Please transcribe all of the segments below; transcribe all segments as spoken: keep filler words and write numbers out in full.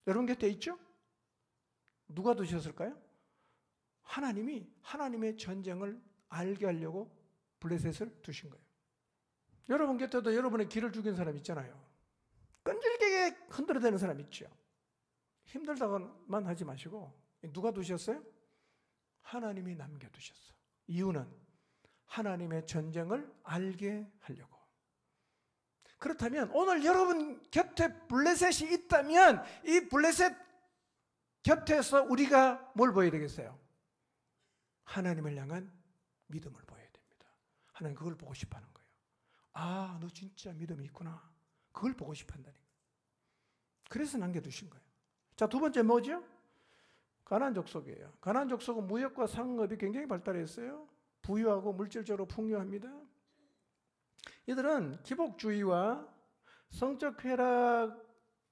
여러분 곁에 있죠? 누가 두셨을까요? 하나님이 하나님의 전쟁을 알게 하려고 블레셋을 두신 거예요. 여러분 곁에도 여러분의 길을 죽인 사람 있잖아요. 끈질기게 흔들어대는 사람 있죠. 힘들다고만 하지 마시고 누가 두셨어요? 하나님이 남겨두셨어. 이유는 하나님의 전쟁을 알게 하려고. 그렇다면 오늘 여러분 곁에 블레셋이 있다면 이 블레셋 곁에서 우리가 뭘 보여야 되겠어요? 하나님을 향한 믿음을 보여야 됩니다. 하나님 그걸 보고 싶어하는 거예요. 아, 너 진짜 믿음이 있구나. 그걸 보고 싶어한다는 거예요. 그래서 남겨두신 거예요. 자, 두 번째 뭐죠? 가나안 족속이에요. 가나안 족속은 무역과 상업이 굉장히 발달했어요. 부유하고 물질적으로 풍요합니다. 이들은 기복주의와 성적 쾌락을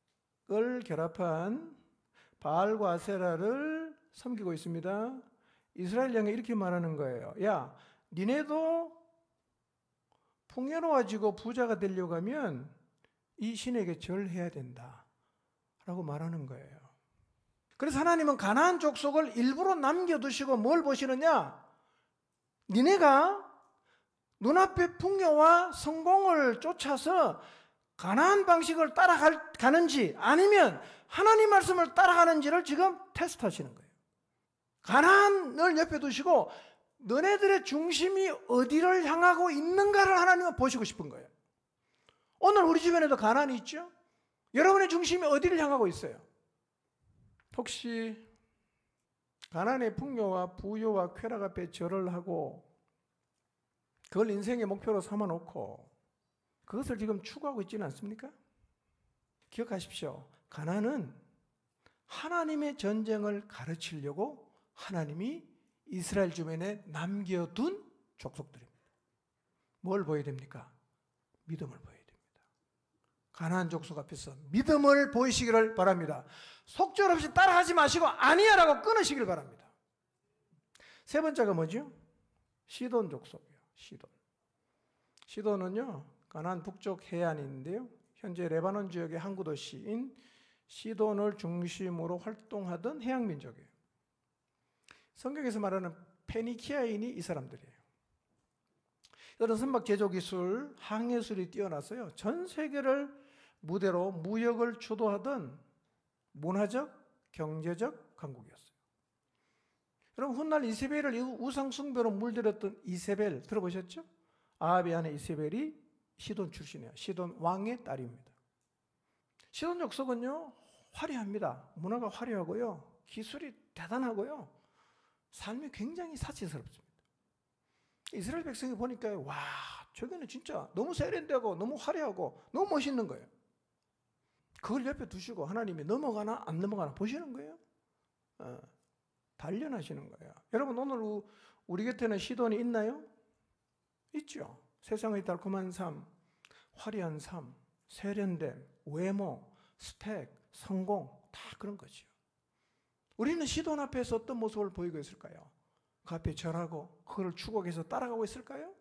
결합한 바알과 아세라를 섬기고 있습니다. 이스라엘 향해 이렇게 말하는 거예요. 야, 니네도 풍요로워지고 부자가 되려고 하면 이 신에게 절해야 된다 라고 말하는 거예요. 그래서 하나님은 가나안 족속을 일부러 남겨두시고 뭘 보시느냐? 니네가 눈앞의 풍요와 성공을 쫓아서 가나안 방식을 따라가는지 아니면 하나님 말씀을 따라가는지를 지금 테스트하시는 거예요. 가나안을 옆에 두시고 너네들의 중심이 어디를 향하고 있는가를 하나님은 보시고 싶은 거예요. 오늘 우리 주변에도 가나안이 있죠? 여러분의 중심이 어디를 향하고 있어요? 혹시 가나안의 풍요와 부요와 쾌락 앞에 절을 하고 그걸 인생의 목표로 삼아놓고 그것을 지금 추구하고 있지는 않습니까? 기억하십시오. 가나안은 하나님의 전쟁을 가르치려고 하나님이 이스라엘 주변에 남겨둔 족속들입니다. 뭘 보여야 됩니까? 믿음을 보여야 됩니다. 가나안 족속 앞에서 믿음을 보이시기를 바랍니다. 속절없이 따라하지 마시고 아니야 라고 끊으시길 바랍니다. 세 번째가 뭐죠? 시돈 족속이에요. 시돈. 시돈은요, 가나안 북쪽 해안인데요. 현재 레바논 지역의 항구 도시인 시돈을 중심으로 활동하던 해양 민족이에요. 성경에서 말하는 페니키아인이 이 사람들이에요. 이들은 선박 제조 기술, 항해술이 뛰어나서요. 전 세계를 무대로 무역을 주도하던 문화적, 경제적 강국이었어요. 여러분 훗날 이세벨을 우상 숭배로 물들였던 이세벨 들어보셨죠? 아합의 아내 이세벨이 시돈 출신이에요. 시돈 왕의 딸입니다. 시돈 족속은요 화려합니다. 문화가 화려하고요, 기술이 대단하고요, 삶이 굉장히 사치스럽습니다. 이스라엘 백성이 보니까 와, 저기는 진짜 너무 세련되고 너무 화려하고 너무 멋있는 거예요. 그걸 옆에 두시고 하나님이 넘어가나 안 넘어가나 보시는 거예요. 어, 단련하시는 거예요. 여러분 오늘 우리 곁에는 시돈이 있나요? 있죠. 세상의 달콤한 삶, 화려한 삶, 세련됨, 외모, 스펙, 성공 다 그런 거죠. 우리는 시돈 앞에서 어떤 모습을 보이고 있을까요? 그 앞에 절하고 그걸 추구해서 따라가고 있을까요?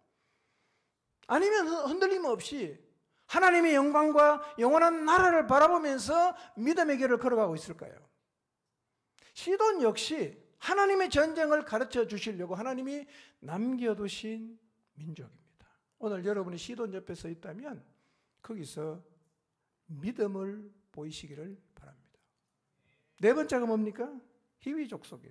아니면 흔들림 없이 하나님의 영광과 영원한 나라를 바라보면서 믿음의 길을 걸어가고 있을까요? 시돈 역시 하나님의 전쟁을 가르쳐 주시려고 하나님이 남겨두신 민족입니다. 오늘 여러분이 시돈 옆에 서 있다면 거기서 믿음을 보이시기를 바랍니다. 네 번째가 뭡니까? 히위 족속이에요.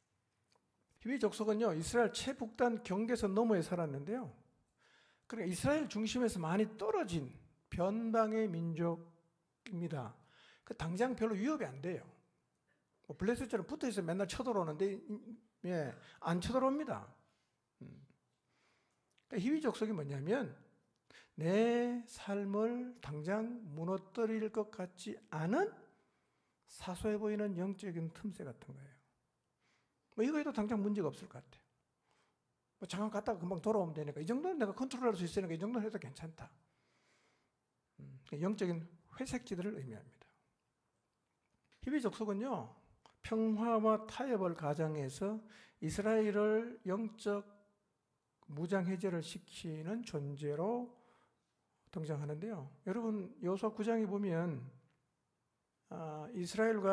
히위 족속은요, 이스라엘 최북단 경계선 너머에 살았는데요. 그러니까 이스라엘 중심에서 많이 떨어진 변방의 민족입니다. 그 당장 별로 위협이 안 돼요. 뭐 블레셋처럼 붙어 있어 맨날 쳐들어오는데, 예, 안 쳐들어옵니다. 음. 그러니까 히위 족속이 뭐냐면 내 삶을 당장 무너뜨릴 것 같지 않은 사소해 보이는 영적인 틈새 같은 거예요. 뭐 이거 해도 당장 문제가 없을 것 같아요. 뭐 잠깐 갔다가 금방 돌아오면 되니까 이 정도는 내가 컨트롤할 수 있으니까 이 정도는 해도 괜찮다. 음, 영적인 회색지들을 의미합니다. 히위 족속은요, 평화와 타협을 가장해서 이스라엘을 영적 무장 해제를 시키는 존재로 등장하는데요. 여러분 여호수아 구 장에 보면 아, 이스라엘과